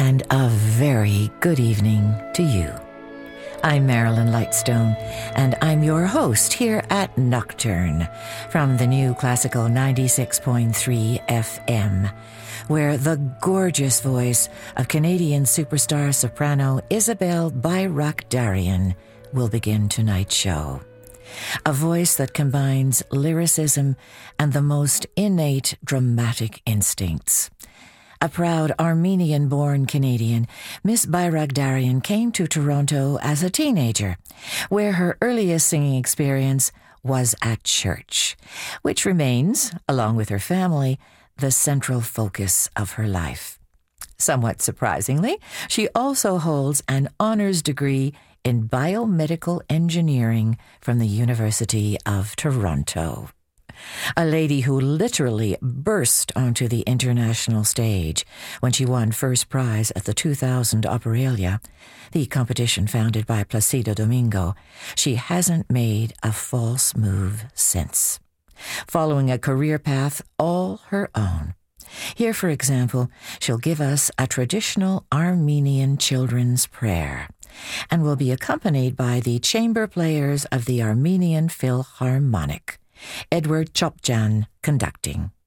and a very good evening to you. I'm Marilyn Lightstone, and I'm your host here at Nocturne from the new Classical 96.3 FM, where the gorgeous voice of Canadian superstar soprano Isabelle Bayrakdarian will begin tonight's show. A voice that combines lyricism and the most innate dramatic instincts. A proud Armenian-born Canadian, Miss Bayrakdarian came to Toronto as a teenager, where her earliest singing experience was at church, which remains, along with her family, the central focus of her life. Somewhat surprisingly, she also holds an honors degree in biomedical engineering from the University of Toronto. A lady who literally burst onto the international stage when she won first prize at the 2000 Operalia, the competition founded by Placido Domingo. She hasn't made a false move since, following a career path all her own. Here, for example, she'll give us a traditional Armenian children's prayer and will be accompanied by the chamber players of the Armenian Philharmonic, Edward Chopjan conducting.